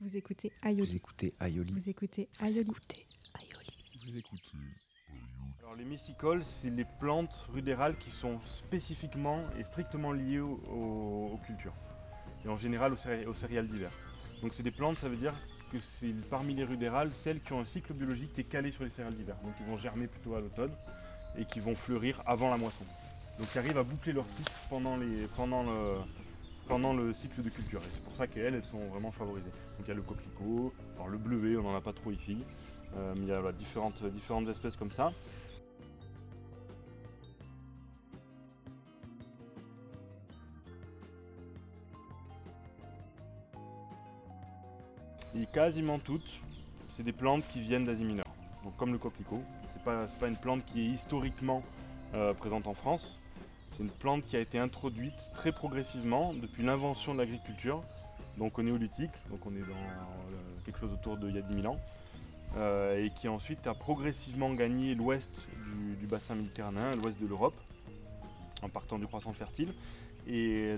Vous écoutez Aioli. Vous écoutez Aioli. Vous écoutez Aioli. Vous écoutez Aioli. Vous écoutez. Alors les messicoles, c'est les plantes rudérales qui sont spécifiquement et strictement liées aux cultures. Et en général aux céréales d'hiver. Donc c'est des plantes, ça veut dire que c'est parmi les rudérales celles qui ont un cycle biologique qui est calé sur les céréales d'hiver. Donc ils vont germer plutôt à l'automne et qui vont fleurir avant la moisson. Donc ils arrivent à boucler leur cycle pendant le cycle de culture. Et c'est pour ça qu'elles sont vraiment favorisées. Donc il y a le coquelicot, alors le bleuet, on n'en a pas trop ici. Mais il y a différentes espèces comme ça. Et quasiment toutes, c'est des plantes qui viennent d'Asie mineure. Donc comme le coquelicot, c'est pas une plante qui est historiquement présente en France. C'est une plante qui a été introduite très progressivement depuis l'invention de l'agriculture, donc au néolithique, donc on est dans quelque chose autour d'il y a 10 000 ans, et qui ensuite a progressivement gagné l'ouest du bassin méditerranéen, l'ouest de l'Europe, en partant du croissant fertile. Et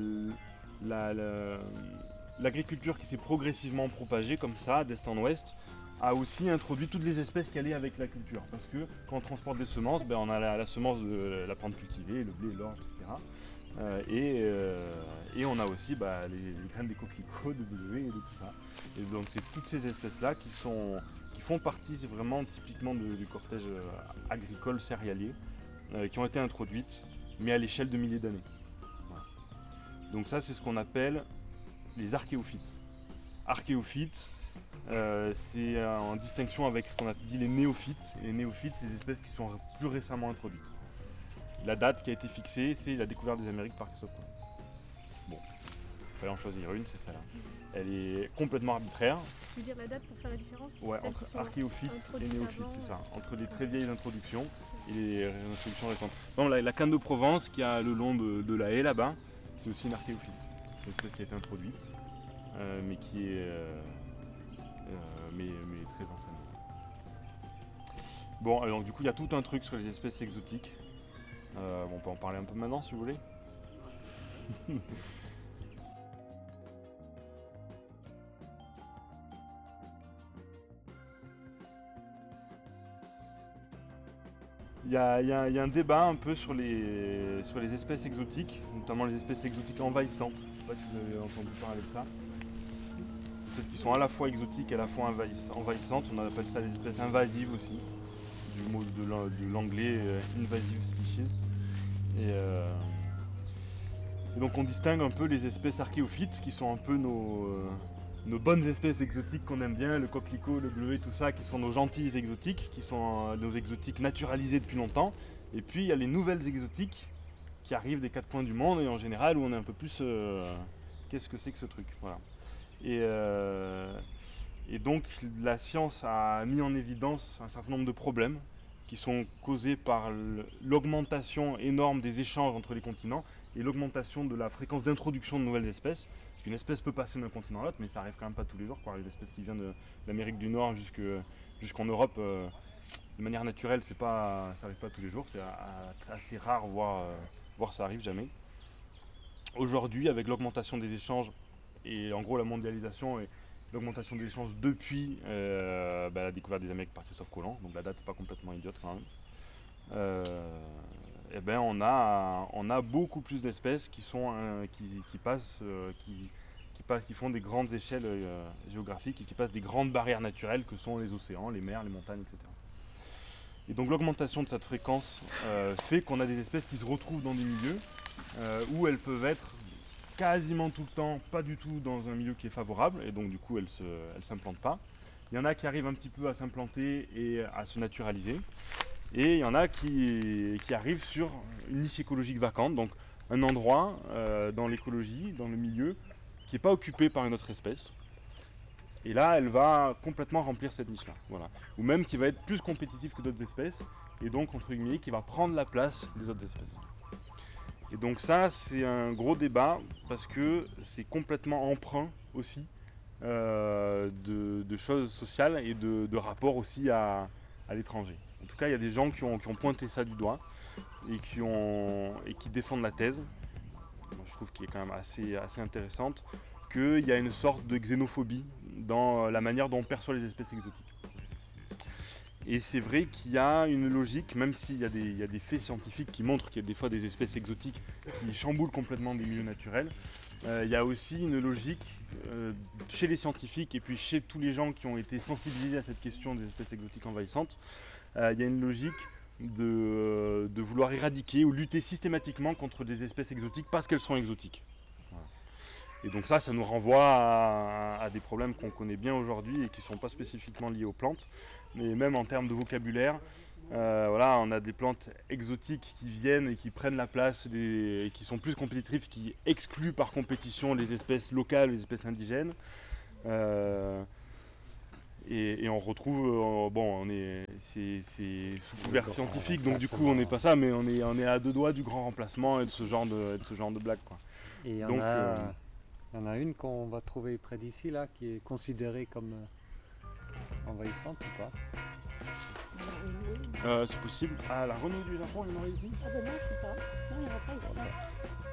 l'agriculture qui s'est progressivement propagée comme ça, d'est en ouest, a aussi introduit toutes les espèces qui allaient avec la culture. Parce que quand on transporte des semences, on a la semence de la plante cultivée, le blé, l'orge, etc. Et on a aussi les graines des coquelicots, de bleuets et de tout ça. Et donc c'est toutes ces espèces-là qui font partie vraiment typiquement du cortège agricole céréalier, qui ont été introduites, mais à l'échelle de milliers d'années. Voilà. Donc ça c'est ce qu'on appelle les archéophytes. Archéophytes, c'est en distinction avec ce qu'on a dit les néophytes. Et les néophytes, c'est des espèces qui sont plus récemment introduites. La date qui a été fixée, c'est la découverte des Amériques par Christophe Colomb. Bon, il fallait en choisir une, c'est celle-là. Elle est complètement arbitraire. Tu veux dire la date pour faire la différence? Ouais, entre archéophytes et néophytes, c'est ça. Entre les très vieilles introductions et les introductions récentes. Par exemple, la canne de Provence qui a le long de la haie là-bas, c'est aussi une archéophyte. C'est une espèce qui a été introduite, mais qui est mais très ancienne. Bon, alors du coup, il y a tout un truc sur les espèces exotiques. On peut en parler un peu maintenant si vous voulez. Il y a un débat un peu sur les espèces exotiques, notamment les espèces exotiques envahissantes. Je ne sais pas si vous avez entendu parler de ça. Des espèces qui sont à la fois exotiques et à la fois envahissantes. On appelle ça les espèces invasives aussi, du mot de l'anglais invasive species. Et donc on distingue un peu les espèces archéophytes qui sont un peu nos bonnes espèces exotiques qu'on aime bien, le coquelicot, le bleuet, tout ça, qui sont nos gentilles exotiques, qui sont nos exotiques naturalisés depuis longtemps. Et puis il y a les nouvelles exotiques qui arrivent des quatre coins du monde et en général où on est un peu plus qu'est-ce que c'est que ce truc, voilà. Et donc la science a mis en évidence un certain nombre de problèmes qui sont causés par l'augmentation énorme des échanges entre les continents et l'augmentation de la fréquence d'introduction de nouvelles espèces. Parce qu'une espèce peut passer d'un continent à l'autre, mais ça arrive quand même pas tous les jours, quoi. Une espèce qui vient d'Amérique du Nord jusqu'en Europe, de manière naturelle, ça arrive pas tous les jours, c'est assez rare, voire ça arrive jamais. Aujourd'hui, avec l'augmentation des échanges et en gros la mondialisation et l'augmentation des échanges depuis la découverte des Amériques par Christophe Colomb, donc la date n'est pas complètement idiote quand même. On a beaucoup plus d'espèces qui font des grandes échelles géographiques et qui passent des grandes barrières naturelles que sont les océans, les mers, les montagnes, etc. Et donc l'augmentation de cette fréquence fait qu'on a des espèces qui se retrouvent dans des milieux où elles peuvent être quasiment tout le temps pas du tout dans un milieu qui est favorable et donc du coup elles s'implantent pas. Il y en a qui arrivent un petit peu à s'implanter et à se naturaliser. Et il y en a qui arrivent sur une niche écologique vacante, donc un endroit dans l'écologie, dans le milieu, qui n'est pas occupé par une autre espèce. Et là, elle va complètement remplir cette niche-là. Voilà. Ou même qui va être plus compétitive que d'autres espèces, et donc, entre guillemets, qui va prendre la place des autres espèces. Et donc ça, c'est un gros débat, parce que c'est complètement emprunt aussi de choses sociales et de rapports aussi à l'étranger. En tout cas, il y a des gens qui ont pointé ça du doigt et qui défendent la thèse, moi, je trouve qu'il est quand même assez intéressante, qu'il y a une sorte de xénophobie dans la manière dont on perçoit les espèces exotiques. Et c'est vrai qu'il y a une logique, même s'il y a des faits scientifiques qui montrent qu'il y a des fois des espèces exotiques qui chamboulent complètement des milieux naturels, il y a aussi une logique chez les scientifiques et puis chez tous les gens qui ont été sensibilisés à cette question des espèces exotiques envahissantes, il y a une logique de vouloir éradiquer ou lutter systématiquement contre des espèces exotiques parce qu'elles sont exotiques. Voilà. Et donc ça nous renvoie à des problèmes qu'on connaît bien aujourd'hui et qui ne sont pas spécifiquement liés aux plantes, mais même en termes de vocabulaire, voilà, on a des plantes exotiques qui viennent et qui prennent la place, et qui sont plus compétitives, qui excluent par compétition les espèces locales, les espèces indigènes. Et on retrouve, c'est sous couvert scientifique, donc du coup on n'est pas ça, mais on est à deux doigts du grand remplacement et de ce genre de blague, quoi. Et il y en a une qu'on va trouver près d'ici, là, qui est considérée comme envahissante ou pas? C'est possible. Ah, la renouille du Japon, il y en aurait ici? Ah ben non, je sais pas. Non, il n'y en a pas ici.